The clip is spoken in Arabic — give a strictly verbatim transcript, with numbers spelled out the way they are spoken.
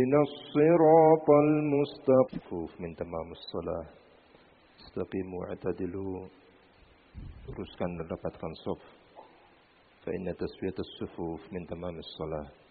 اهدنا الصراط المستقيم من تمام الصلاة. استقيموا واعتدلوا. teruskan rapatkan shaf. فإن تسوية الصفوف من تمام الصلاة.